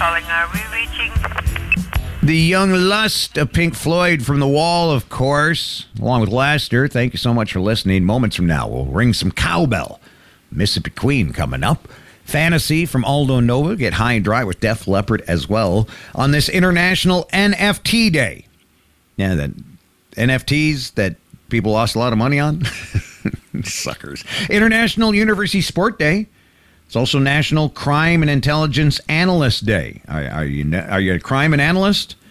calling. Are we reaching? The Young Lust of Pink Floyd from The Wall, of course, along with Lester. Thank you so much for listening. Moments from now, we'll ring some cowbell. Mississippi Queen coming up. Fantasy from Aldo Nova. Get high and dry with Def Leppard as well on this International NFT Day. Yeah, the NFTs that people lost a lot of money on. Suckers. International University Sport Day. It's also National Crime and Intelligence Analyst Day. Are you a crime and analyst?